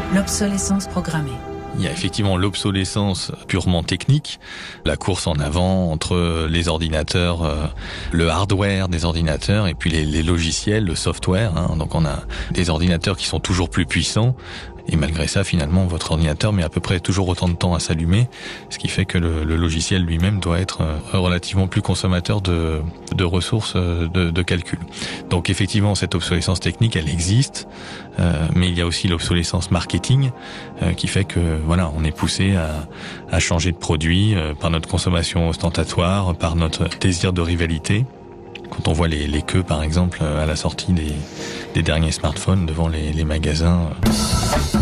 L'obsolescence programmée. Il y a effectivement l'obsolescence purement technique, la course en avant entre les ordinateurs, le hardware des ordinateurs et puis les logiciels, le software. Donc on a des ordinateurs qui sont toujours plus puissants et malgré ça, finalement, votre ordinateur met à peu près toujours autant de temps à s'allumer, ce qui fait que le logiciel lui-même doit être relativement plus consommateur de ressources de calcul. Donc effectivement, cette obsolescence technique, elle existe, mais il y a aussi l'obsolescence marketing qui fait que voilà, on est poussé à changer de produit par notre consommation ostentatoire, par notre désir de rivalité. Quand on voit les queues, par exemple, à la sortie des derniers smartphones devant les magasins.